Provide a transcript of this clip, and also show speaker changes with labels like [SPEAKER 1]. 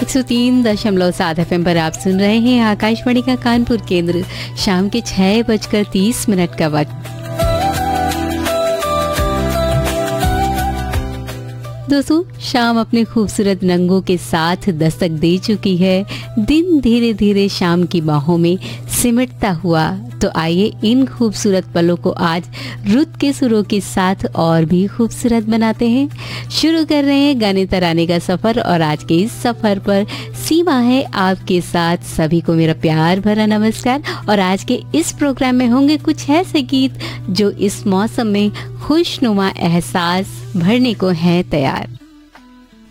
[SPEAKER 1] 103.7 FM पर आप सुन रहे हैं आकाशवाणी का कानपुर केंद्र। शाम के 6:30 का वक्त। दोस्तों, शाम अपने खूबसूरत रंगों के साथ दस्तक दे चुकी है। दिन धीरे धीरे शाम की बाहों में सिमटता हुआ। तो आइए इन खूबसूरत पलों को आज रुत के सुरों के साथ और भी खूबसूरत बनाते हैं। शुरू कर रहे हैं गाने तराने का सफर और आज के इस सफर पर सीमा है आपके साथ। सभी को मेरा प्यार भरा नमस्कार। और आज के इस प्रोग्राम में होंगे कुछ ऐसे गीत जो इस मौसम में खुशनुमा एहसास भरने को हैं तैयार।